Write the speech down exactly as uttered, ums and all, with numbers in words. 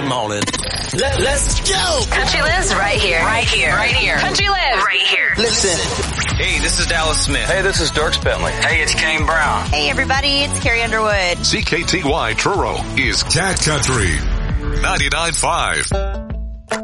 morning. Let, let's go! Country Lives right here. Right here. Right here. Country Lives right here. Listen. Hey, this is Dallas Smith. Hey, this is Dirks Bentley. Hey, it's Kane Brown. Hey, everybody, it's Carrie Underwood. C K T Y Truro is Cat Country ninety-nine point five.